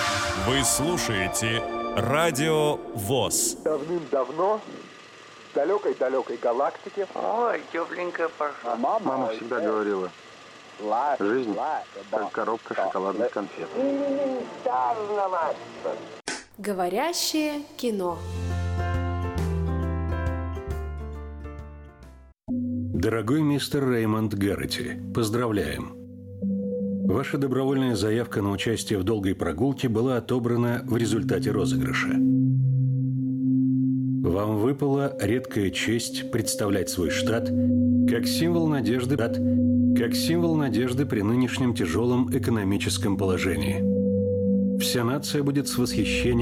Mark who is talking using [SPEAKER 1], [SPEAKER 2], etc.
[SPEAKER 1] Вы слушаете Радио ВОС.
[SPEAKER 2] Давным-давно в далекой-далекой галактике.
[SPEAKER 3] Ой, тепленькая пошла.
[SPEAKER 4] Мама всегда говорила, жизнь как коробка шоколадных конфет.
[SPEAKER 5] Говорящее кино.
[SPEAKER 6] Дорогой мистер Реймонд Гарретти, поздравляем! Ваша добровольная заявка на участие в долгой прогулке была отобрана в результате розыгрыша. Вам выпала редкая честь представлять свой штат как символ надежды при нынешнем тяжелом экономическом положении. Вся нация будет с восхищением